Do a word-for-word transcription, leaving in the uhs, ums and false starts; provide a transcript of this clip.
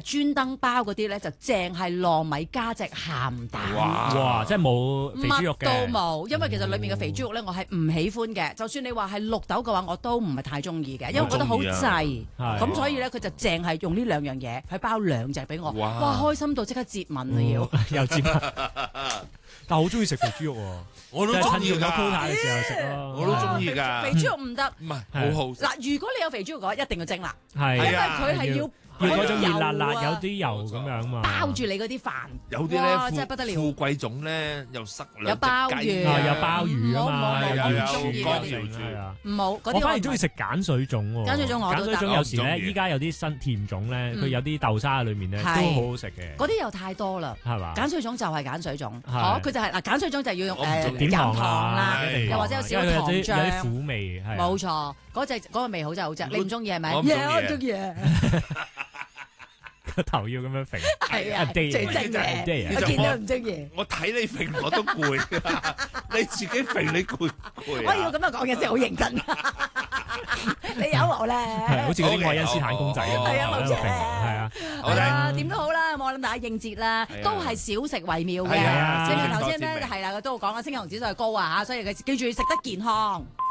專登包嗰啲咧就淨係糯米加隻鹹蛋。 哇！ 哇！即係冇肥豬肉嘅， 乜都冇，因為其實裏面嘅肥豬肉咧，我係唔喜歡嘅。就算你話係綠豆嘅話，我都唔係太中意嘅，因為我覺得好滯。 係咁所以咧，佢就淨係用呢兩樣嘢去包兩隻俾我。 哇哇！開心到即刻接吻啊要。 又接，但係好中意食肥豬肉喎， 我都即係趁用咗中意㗎 quota 嘅時候食咯。 我都中意㗎肥豬肉唔得。 唔係係好好食。 嗱，如果你有肥豬肉嘅話，一定要蒸啦， 係因為啊佢係要要嗰種熱辣有辣， 啊有啲油咁樣嘛， 包住你嗰啲飯。 有啲哇咧真係不得了富貴種咧，又塞兩有鮑隻雞魚啊有鮑魚啊嘛， 唔好唔好係啊有我唔中意嗰乾啲， 瑤係啊。 唔好嗰啲我反而唔中意食鹼水粽喎， 鹼水粽我都得鹼水粽有時咧， 我唔中意依家有啲新甜粽咧， 嗯佢有啲豆沙喺裏面咧，都係好好食嘅， 嗰啲又太多啦。 係嘛？ 鹼水粽就係鹼水粽， 係哦，佢就係嗱鹼水粽就要用我唔中意誒減點糖糖啦， 係又或者有少因為少糖有啲有啲漿， 苦味，係啊冇錯，嗰隻嗰個味好真係好正，你唔中意係咪？ 我唔中意我中意， 個頭要咁樣揈， 係啊， 最最正嘅， 嘅我見到唔中意。 我睇你揈我都攰，你自己揈你攰唔攰我要啊？ 咁樣講嘅先好認真，你有我咧， 係好似嗰啲愛因斯坦公仔咁， 係啊冇錯係啊， 好啦係啊，點都好啦，我諗大家應節啦係啊， 都係少食為妙嘅。 係啊正如頭先少食多滋味咧係啦，都講啦，星紅指數係高啊嚇，所以佢記住食得健康。